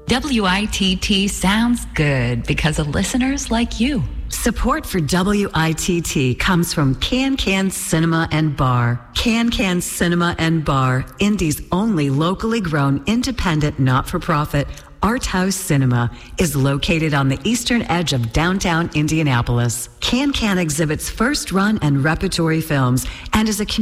WITT sounds good because of listeners like you. Support for WITT comes from Can Cinema and Bar. Can Cinema and Bar, Indy's only locally grown, independent, not-for-profit art house cinema, is located on the eastern edge of downtown Indianapolis. Can exhibits first-run and repertory films and is a